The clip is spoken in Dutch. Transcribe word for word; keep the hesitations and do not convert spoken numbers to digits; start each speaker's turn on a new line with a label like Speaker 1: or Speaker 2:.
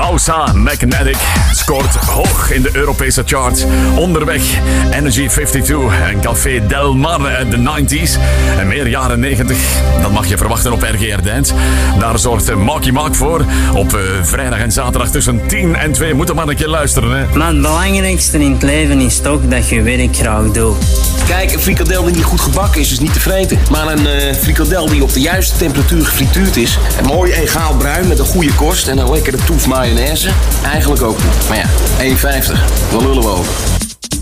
Speaker 1: Hausa Magnetic scoort hoog in de Europese charts. Onderweg Energy vijfentwintig en Café Del Mar uit de nineties. En meer jaren negentig, dat mag je verwachten op R G R Dance. Daar zorgt Marky Mark voor. Op uh, vrijdag en zaterdag tussen tien en twee. Moet er maar een keer luisteren, hè.
Speaker 2: Maar het belangrijkste in het leven is toch dat je werk graag doet.
Speaker 3: Kijk, een frikandel die niet goed gebakken is, is niet te vreten. Maar een uh, frikandel die op de juiste temperatuur gefrituurd is... en mooi egaal bruin met een goede korst en een lekkere toef mayonaise... eigenlijk ook goed. Maar ja, één vijftig, daar lullen we over.